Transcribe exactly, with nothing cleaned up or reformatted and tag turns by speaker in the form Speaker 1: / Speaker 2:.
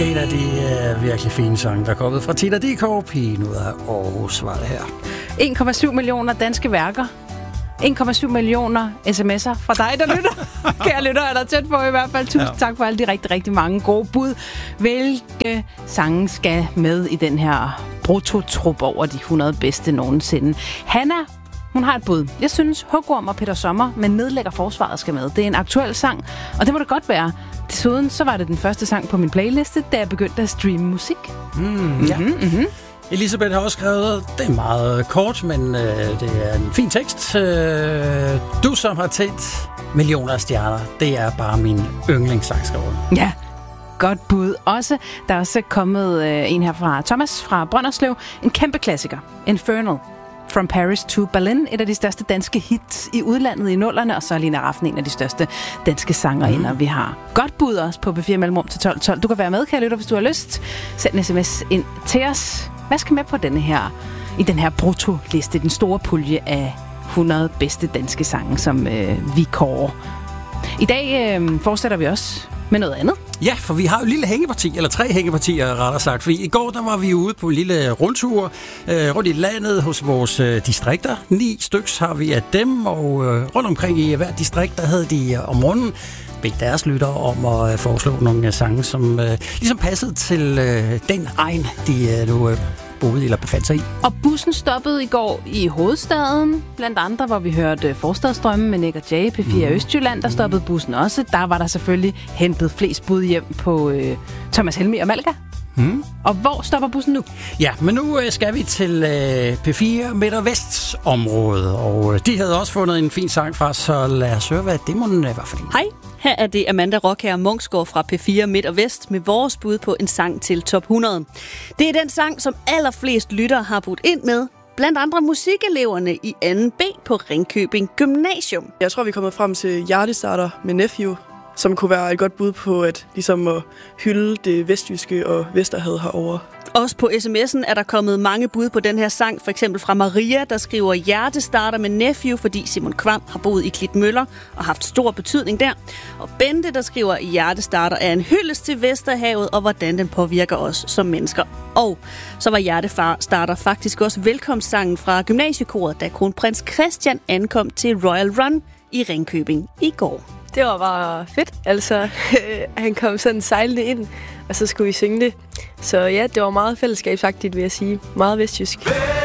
Speaker 1: En af de uh, virkelig fine sange, der er kommet fra Tina Dickow, pigen ud af Aarhus, var det her.
Speaker 2: en komma syv millioner danske værker. en komma syv millioner sms'er fra dig, der lytter. Kære lytter, er der tæt på i hvert fald. Tusind ja. tak for alle de rigtig, rigtig mange gode bud. Hvilke sange skal med i den her brutotrup over de hundrede bedste nogensinde? Hanna, hun har et bud. Jeg synes, Hugorm og Peter Sommer med Nedlægger Forsvaret skal med. Det er en aktuel sang, og det må det godt være. Desuden så var det den første sang på min playliste, da jeg begyndte at streame musik.
Speaker 1: Mm, ja. Mm-hmm, mm-hmm. Elisabeth har også skrevet, det er meget kort, men øh, det er en fin tekst. Øh, du som har tændt millioner af stjerner, det er bare min yndlingssang, skriver hun.
Speaker 2: Ja, godt bud. Også, der er også kommet øh, en her fra Thomas fra Brønderslev. En kæmpe klassiker. Infernal. From Paris to Berlin, et af de største danske hits i udlandet i nullerne, og så er Lina Rafn en af de største danske sangerinder, mm. vi har. Godt bud også på P fire Mellemrum til tolv tolv. Du kan være med, kære lytter, hvis du har lyst. Send en sms ind til os. Hvad skal med på denne her, i den her brutoliste, den store pulje af hundrede bedste danske sange, som øh, vi kårer. I dag øh, fortsætter vi også med noget andet.
Speaker 1: Ja, for vi har jo et lille hængeparti, eller tre hængepartier, rettere sagt. For i går, der var vi ude på en lille rundtur øh, rundt i landet hos vores øh, distrikter. Ni styks har vi af dem, og øh, rundt omkring i hver distrikt, der havde de øh, om morgenen bedt deres lyttere om at øh, foreslå nogle øh, sange, som øh, ligesom passede til øh, den egen, de øh, nu øh, boede eller befandt sig i.
Speaker 2: Og bussen stoppede i går i hovedstaden, blandt andre, hvor vi hørte Forstadsdrømme med Nick og Jay, P fire mm. Østjylland. Der stoppede bussen også. Der var der selvfølgelig hentet flest bud hjem på øh, Thomas Helmi og Malka. Mm. Og hvor stopper bussen nu?
Speaker 1: Ja, men nu øh, skal vi til øh, P fire Midt- og Vestområdet, og øh, de havde også fundet en fin sang fra, så lad os høre, hvad det må øh, være for en.
Speaker 3: Hej, her er det Amanda Rockher Munksgaard fra P fire Midt- og Vest med vores bud på en sang til top hundrede. Det er den sang, som allerflest lyttere har budt ind med, blandt andre musikeleverne i anden B på Ringkøbing Gymnasium.
Speaker 4: Jeg tror, vi er kommet frem til Hjertestarter med Nephew, som kunne være et godt bud på at, ligesom at hylde det vestjyske og Vesterhavet herovre.
Speaker 3: Også på sms'en er der kommet mange bud på den her sang, for eksempel fra Maria, der skriver Hjertestarter med Nephew, fordi Simon Kvam har boet i Klitmøller og haft stor betydning der. Og Bente, der skriver Hjertestarter er en hyldest til Vesterhavet og hvordan den påvirker os som mennesker. Og så var Hjertestarter faktisk også velkomstsangen fra gymnasiekoret, da kronprins Christian ankom til Royal Run i Ringkøbing i går.
Speaker 5: Det var bare fedt. Altså, han kom sådan sejlende ind, og så skulle vi synge det. Så ja, det var meget fællesskabsagtigt, vil jeg sige. Meget vestjysk.